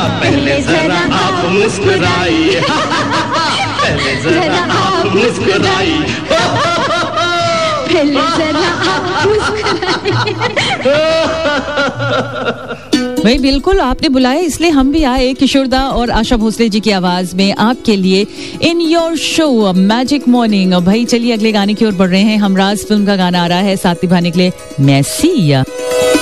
पहले जरा आप मुस्कुराइए, पहले जरा आप मुस्कुराइए, पहले जरा आप मुस्कुराइए। भाई बिल्कुल आपने बुलाया इसलिए हम भी आए। किशोरदा और आशा भोसले जी की आवाज में आपके लिए in your show magic morning. भाई चलिए अगले गाने की ओर बढ़ रहे हैं। हमराज फिल्म का गाना आ रहा है साथ निभाने के लिए मैसी।